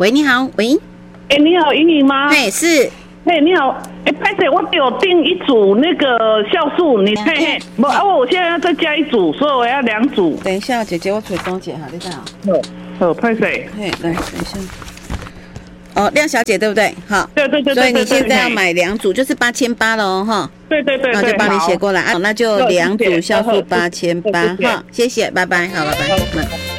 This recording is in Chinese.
喂，你好，喂， 你好，莹莹吗？ 嘿，是， 你好，拍摄我有订一组那个酵素，你不我现在要再加一组，所以我要2组。 等一下，姐姐，我找钟姐哈，你等下。 好，拍摄。 嘿，来，等一下。哦，亮小姐对不对？好， 对。 所以你现在要买2组，就是8800了哦，哈。 对。 那就帮你写过来啊，那就2组酵素8800，哈，谢谢，拜拜，好，拜拜。